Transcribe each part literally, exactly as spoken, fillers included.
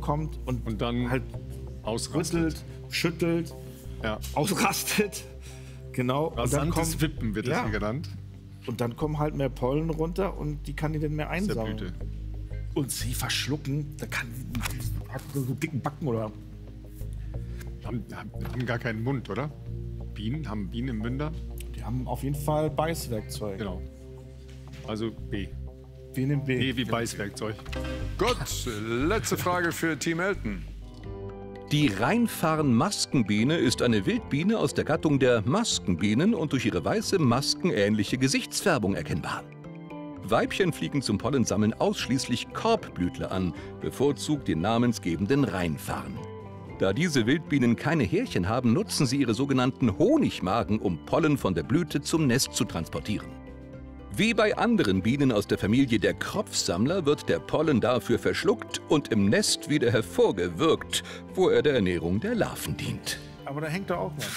kommt und, und dann halt ausrastet. rüttelt, schüttelt, Ja. ausrastet. Genau. Und dann Rasantes kommt, Wippen wird das ja. hier genannt. Und dann kommen halt mehr Pollen runter und die kann die dann mehr Aus der einsaugen. Blüte. Und sie verschlucken, da kann hat so dicken Backen oder. Haben, haben, haben gar keinen Mund, oder? Bienen? Haben Bienen im Münder? Die haben auf jeden Fall Beißwerkzeug. Genau. Also B. Wie in dem B. B wie Beißwerkzeug. Gut, letzte Frage für Team Elton. Die Rheinfarn-Maskenbiene ist eine Wildbiene aus der Gattung der Maskenbienen und durch ihre weiße, maskenähnliche Gesichtsfärbung erkennbar. Weibchen fliegen zum Pollensammeln ausschließlich Korbblütler an, bevorzugt den namensgebenden Rheinfarn. Da diese Wildbienen keine Härchen haben, nutzen sie ihre sogenannten Honigmagen, um Pollen von der Blüte zum Nest zu transportieren. Wie bei anderen Bienen aus der Familie der Kropfsammler wird der Pollen dafür verschluckt und im Nest wieder hervorgewirkt, wo er der Ernährung der Larven dient. Aber da hängt doch auch was.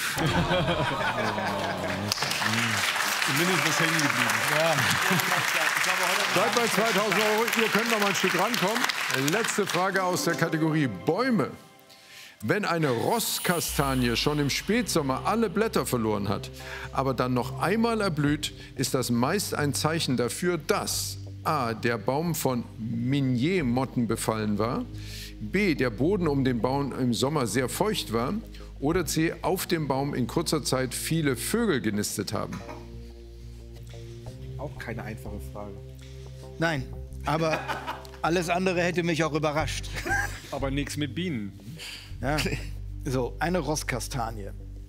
Zumindest was hängen geblieben. Ja. Bleibt bei zweitausend Euro. Ihr könnt noch mal ein Stück rankommen. Letzte Frage aus der Kategorie Bäume. Wenn eine Rosskastanie schon im Spätsommer alle Blätter verloren hat, aber dann noch einmal erblüht, ist das meist ein Zeichen dafür, dass a. der Baum von Minier-Motten befallen war, b. der Boden um den Baum im Sommer sehr feucht war oder c. auf dem Baum in kurzer Zeit viele Vögel genistet haben. Auch keine einfache Frage. Nein, aber alles andere hätte mich auch überrascht. Aber nichts mit Bienen. Ja. So, eine Rosskastanie.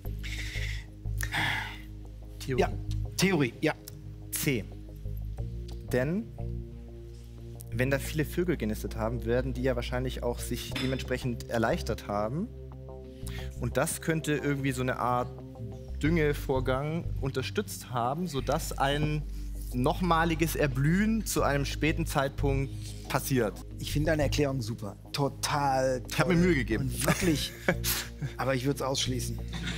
Theorie. Ja, Theorie, ja. C. Denn wenn da viele Vögel genistet haben, werden die ja wahrscheinlich auch sich dementsprechend erleichtert haben. Und das könnte irgendwie so eine Art Düngevorgang unterstützt haben, sodass ein nochmaliges Erblühen zu einem späten Zeitpunkt passiert. Ich finde deine Erklärung super. Total toll. Ich habe mir Mühe gegeben. Und wirklich. Aber ich würde es ausschließen.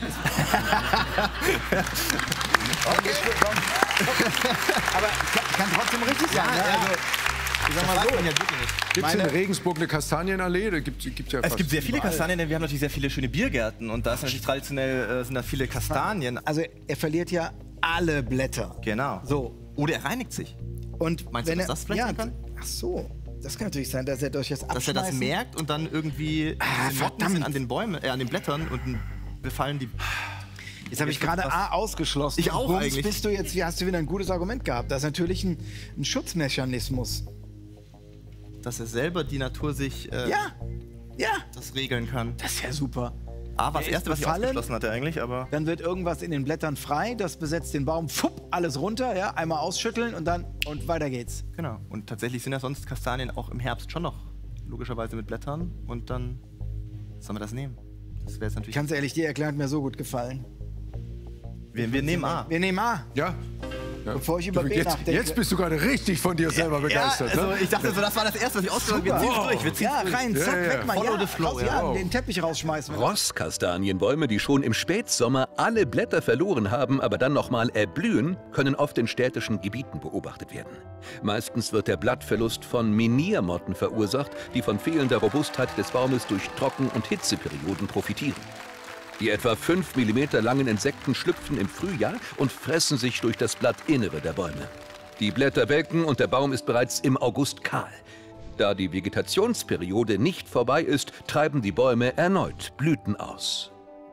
Okay. Aber kann trotzdem richtig sein. Ja, ne? ja. Also, ich sag mal so. Ja wirklich nicht. Gibt es in Meine- Regensburg eine Kastanienallee? Da gibt, gibt ja Es fast gibt sehr viele überall. Kastanien, denn wir haben natürlich sehr viele schöne Biergärten und da ist natürlich traditionell äh, sind da viele Kastanien. Also er verliert ja alle Blätter. Genau. So. Oder er reinigt sich. Und Meinst du, wenn dass er, das vielleicht ja, sein kann? Ach so. Das kann natürlich sein, dass er durch das Dass er Abschmeißen... das merkt und dann irgendwie Ah, diese Motten verdammt. sind an den Bäumen, äh, an den Blättern und dann befallen die. Jetzt habe ich Jetzt wird's gerade was- A ausgeschlossen. Ich auch Bums, eigentlich. Bist du jetzt, wie hast du wieder ein gutes Argument gehabt? Das ist natürlich ein, ein Schutzmechanismus. Dass er selber die Natur sich äh, Ja, ja, das regeln kann. das ist ja super. A war das Er ist erste, was ich befallen. ausgeschlossen hatte eigentlich, aber Dann wird irgendwas in den Blättern frei, das besetzt den Baum, fupp, alles runter, ja, einmal ausschütteln und dann, und weiter geht's. genau. Und tatsächlich sind ja sonst Kastanien auch im Herbst schon noch logischerweise mit Blättern und dann sollen wir das nehmen. Das wäre jetzt natürlich. Ganz ehrlich, die Erklärung hat mir so gut gefallen. Wir, wir nehmen A. Wir nehmen A, Ja? Ja. bevor ich über B Jetzt, nachdenke. jetzt bist du gerade richtig von dir selber begeistert. Ja, also ne? ich dachte so, das war das erste, was ich ausgesucht habe. Wir ziehen es durch. Wir ziehen Ja, durch. rein, zack, Ja, ja. weg mal. Follow Ja, the flow, raus, ja. ja, den Teppich rausschmeißen. Rosskastanienbäume, die schon im Spätsommer alle Blätter verloren haben, aber dann nochmal erblühen, können oft in städtischen Gebieten beobachtet werden. Meistens wird der Blattverlust von Miniermotten verursacht, die von fehlender Robustheit des Baumes durch Trocken- und Hitzeperioden profitieren. Die etwa fünf Millimeter langen Insekten schlüpfen im Frühjahr und fressen sich durch das Blattinnere der Bäume. Die Blätter welken und der Baum ist bereits im August kahl. Da die Vegetationsperiode nicht vorbei ist, treiben die Bäume erneut Blüten aus.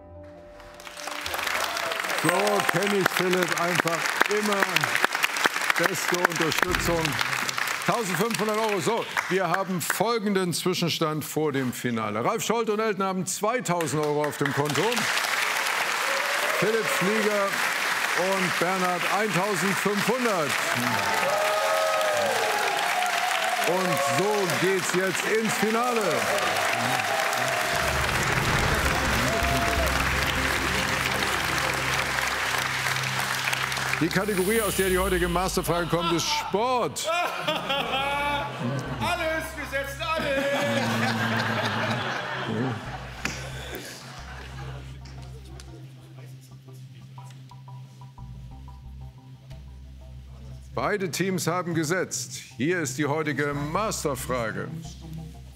So kenne ich Philipp einfach immer. Beste Unterstützung. eintausendfünfhundert Euro. So, wir haben folgenden Zwischenstand vor dem Finale. Ralf Scholz und Elton haben zweitausend Euro auf dem Konto. Philipp Flieger und Bernhard eintausendfünfhundert. Und so geht's jetzt ins Finale. Die Kategorie, aus der die heutige Masterfrage kommt, ist Sport. Alles, wir setzen alles. Beide Teams haben gesetzt. Hier ist die heutige Masterfrage.